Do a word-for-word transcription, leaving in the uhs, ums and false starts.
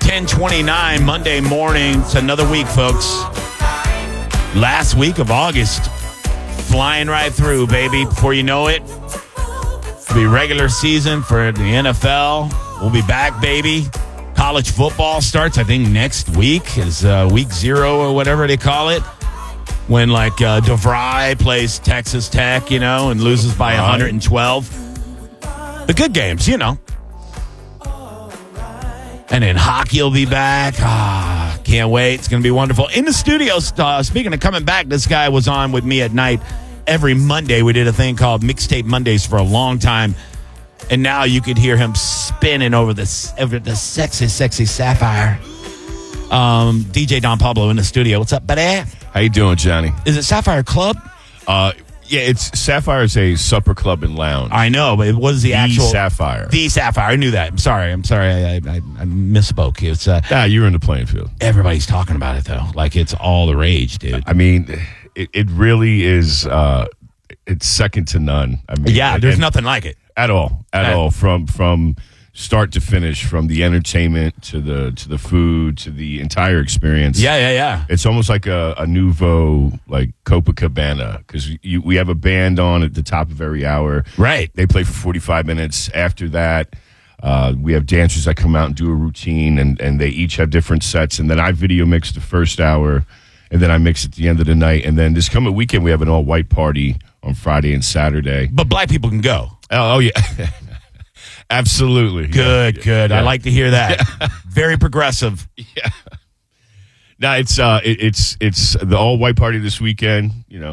ten twenty-nine, Monday morning. It's another week, folks. Last week of August. Flying right through, baby. Before you know it, it'll be regular season for the N F L. We'll be back, baby. College football starts, I think, next week. Is uh, week zero or whatever they call it. When, like, uh, DeVry plays Texas Tech, you know, and loses by one hundred twelve. The good games, you know. And then hockey will be back. Ah, can't wait. It's going to be wonderful. In the studio, uh, speaking of coming back, this guy was on with me at night every Monday. We did a thing called Mixtape Mondays for a long time. And now you could hear him spinning over the, over the sexy, sexy Sapphire. Um, D J Don Pablo in the studio. What's up, buddy? How you doing, Johnny? Is it Sapphire Club? Uh, yeah, it's Sapphire is a supper club and lounge. I know, but what is the, the actual Sapphire? The Sapphire. I knew that. I'm sorry. I'm sorry. I, I, I misspoke. It's uh, ah, you're in the playing field. Everybody's talking about it though, like it's all the rage, dude. I mean, it, it really is. Uh, it's second to none. I mean, yeah, and, there's and nothing like it at all. At uh, all. From from. Start to finish, from the entertainment to the to the food to the entire experience. Yeah, yeah, yeah. It's almost like a, a nouveau, like Copacabana, because we have a band on at the top of every hour. Right. They play for forty-five minutes. After that, uh, we have dancers that come out and do a routine, and, and they each have different sets. And then I video mix the first hour, and then I mix at the end of the night. And then this coming weekend, we have an all-white party on Friday and Saturday. But black people can go. Oh, oh yeah. Absolutely. Good, yeah. good. Yeah. I like to hear that. Yeah. Very progressive. Yeah. Now it's uh, it, it's it's the all white party this weekend. You know.